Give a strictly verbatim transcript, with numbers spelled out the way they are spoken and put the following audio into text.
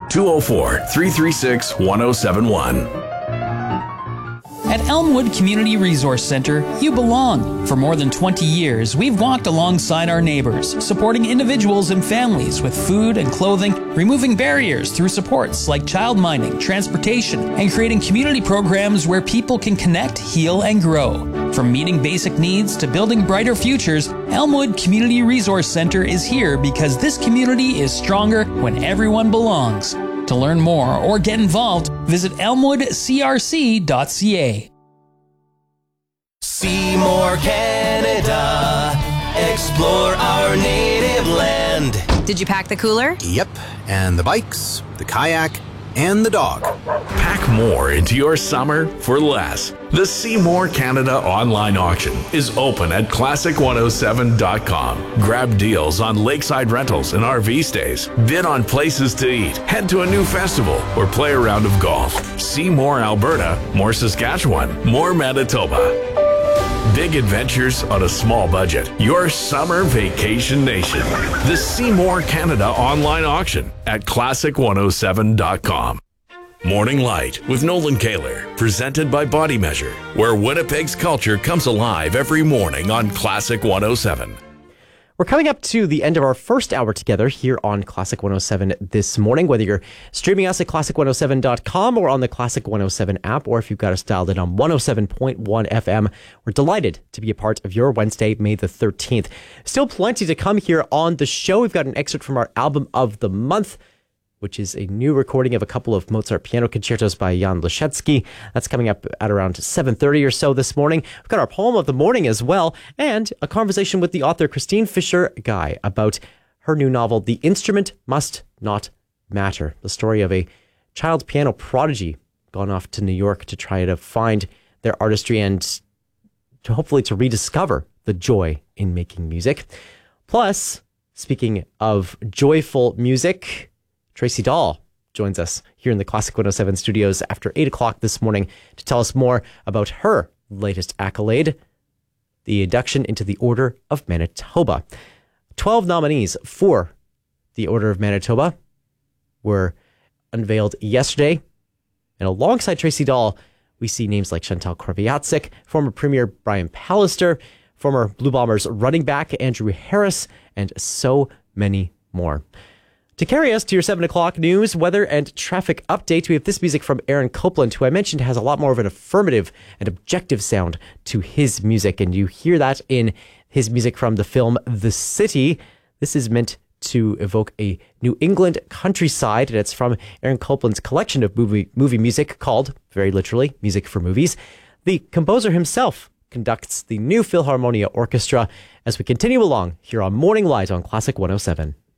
two oh four, three three six, one oh seven one. At Elmwood Community Resource Center, you belong. For more than twenty years, we've walked alongside our neighbors, supporting individuals and families with food and clothing, removing barriers through supports like child minding, transportation, and creating community programs where people can connect, heal, and grow. From meeting basic needs to building brighter futures, Elmwood Community Resource Center is here because this community is stronger when everyone belongs. To learn more or get involved, visit elmwood c r c dot c a. Seymour, Canada. Explore our native land. Did you pack the cooler? Yep, and the bikes, the kayak, and the dog. Pack more into your summer for less. The Seymour Canada online auction is open at classic one oh seven dot com. Grab deals on lakeside rentals and R V stays. Bid on places to eat. Head to a new festival or play a round of golf. See more Alberta, more Saskatchewan, more Manitoba. Big adventures on a small budget. Your summer vacation nation. The Seymour Canada online auction at classic one oh seven dot com. Morning Light with Nolan Kaler, presented by Body Measure, where Winnipeg's culture comes alive every morning on Classic one oh seven. We're coming up to the end of our first hour together here on Classic one oh seven this morning. Whether you're streaming us at classic one oh seven dot com or on the Classic one oh seven app, or if you've got us dialed in on one oh seven point one F M, we're delighted to be a part of your Wednesday, May the thirteenth. Still plenty to come here on the show. We've got an excerpt from our album of the month, which is a new recording of a couple of Mozart piano concertos by Jan Leschetski. That's coming up at around seven thirty or so this morning. We've got our poem of the morning as well, and a conversation with the author Christine Fisher-Guy about her new novel, The Instrument Must Not Matter, the story of a child piano prodigy gone off to New York to try to find their artistry and to hopefully to rediscover the joy in making music. Plus, speaking of joyful music, Tracy Dahl joins us here in the Classic one oh seven studios after eight o'clock this morning to tell us more about her latest accolade, the induction into the Order of Manitoba. twelve nominees for the Order of Manitoba were unveiled yesterday. And alongside Tracy Dahl, we see names like Chantal Kreviazuk, former Premier Brian Pallister, former Blue Bombers running back Andrew Harris, and so many more. To carry us to your seven o'clock news, weather, and traffic update, we have this music from Aaron Copland, who I mentioned has a lot more of an affirmative and objective sound to his music, and you hear that in his music from the film The City. This is meant to evoke a New England countryside, and it's from Aaron Copland's collection of movie, movie music called, very literally, Music for Movies. The composer himself conducts the new Philharmonia Orchestra as we continue along here on Morning Light on Classic one oh seven.